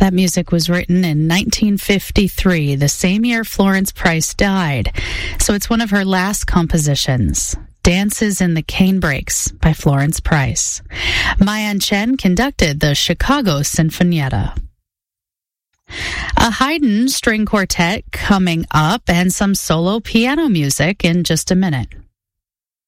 That music was written in 1953, the same year Florence Price died. So it's one of her last compositions. Dances in the Canebrakes by Florence Price. Ma Yan-chen conducted the Chicago Sinfonietta. A Haydn string quartet coming up and some solo piano music in just a minute.